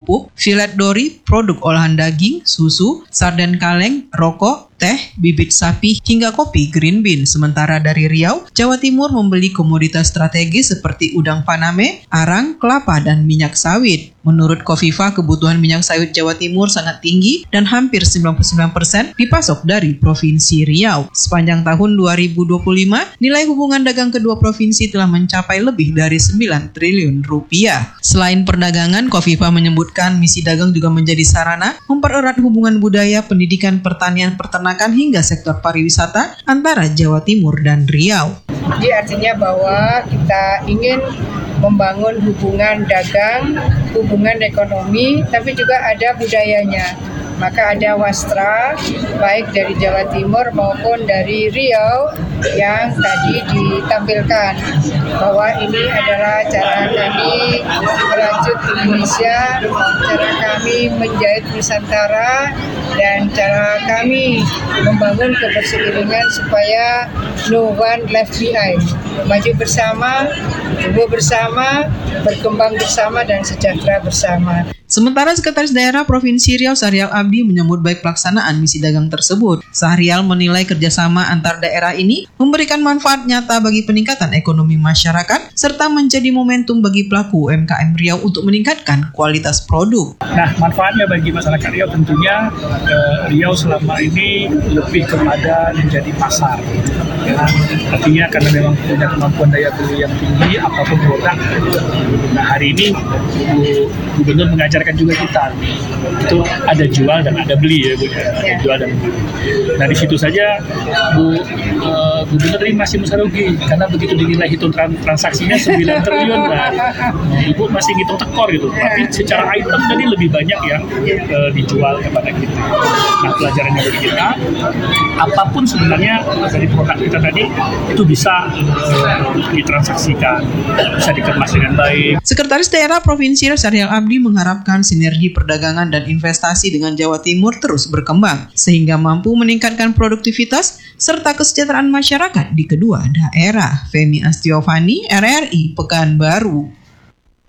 pupuk, filet dori, produk olahan daging, susu, sarden kaleng, rokok, teh, bibit sapi, hingga kopi green bean. Sementara dari Riau, Jawa Timur membeli komoditas strategis seperti udang faname, arang, kelapa, dan minyak sawit. Menurut Khofifah, kebutuhan minyak sawit Jawa Timur sangat tinggi dan hampir 99% dipasok dari Provinsi Riau. Sepanjang tahun 2025, nilai hubungan dagang kedua provinsi telah mencapai lebih dari 9 triliun rupiah. Selain perdagangan, Khofifah menyebutkan misi dagang juga menjadi sarana mempererat hubungan budaya, pendidikan, pertanian, peternakan, hingga sektor pariwisata antara Jawa Timur dan Riau. Jadi artinya bahwa kita ingin membangun hubungan dagang, hubungan ekonomi, tapi juga ada budayanya. Maka ada wastra, baik dari Jawa Timur maupun dari Riau yang tadi ditampilkan. Bahwa ini adalah cara kami merajut Indonesia, cara kami menjahit Nusantara, dan cara kami membangun keberseiringan supaya no one left behind. Maju bersama, tumbuh bersama, berkembang bersama, dan sejahtera bersama. Sementara Sekretaris Daerah Provinsi Riau Syahrial Abdi menyambut baik pelaksanaan misi dagang tersebut. Syahrial menilai kerjasama antar daerah ini memberikan manfaat nyata bagi peningkatan ekonomi masyarakat serta menjadi momentum bagi pelaku UMKM Riau untuk meningkatkan kualitas produk. Nah, manfaatnya bagi masyarakat Riau tentunya Riau selama ini lebih kepada menjadi pasar. Ya, artinya karena memang punya kemampuan daya beli yang tinggi apapun produk. Nah, hari ini Gubernur mengajarkan juga kita itu ada jual dan ada beli ya Bu, ada jual dan beli. Nah di situ saja Gubernur ini masih rugi karena begitu dinilai hitung transaksinya 9 triliun. Nah, Ibu masih ngitung tekor gitu. Tapi secara item tadi lebih banyak yang dijual kepada kita. Nah pelajarannya bagi kita, apapun sebenarnya dari produk kita tadi itu bisa ditransaksikan, bisa dikemas dengan baik. Sekretaris Daerah Provinsi Riau Syahrial Abdi mengharapkan sinergi perdagangan dan investasi dengan Jawa Timur terus berkembang sehingga mampu meningkatkan produktivitas serta kesejahteraan masyarakat di kedua daerah. Femi Astiovani, RRI Pekanbaru.